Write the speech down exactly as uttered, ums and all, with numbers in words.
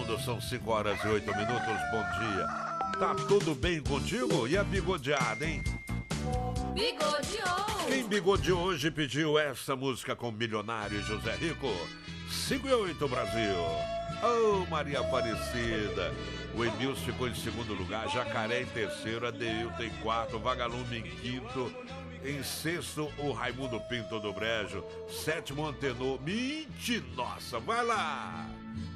chegando, são cinco horas e oito minutos, bom dia. Tá tudo bem contigo? E a bigodeada, hein? Bigodeou! Quem bigodeou hoje pediu essa música com Milionário e José Rico? cinco e oito, Brasil. Oh, Maria Aparecida. O Emilson ficou em segundo lugar, Jacaré em terceiro, Adeilton em quarto, Vagalume em quinto. Em sexto, o Raimundo Pinto do Brejo. Sétimo, Antenor. Mente, nossa, vai lá!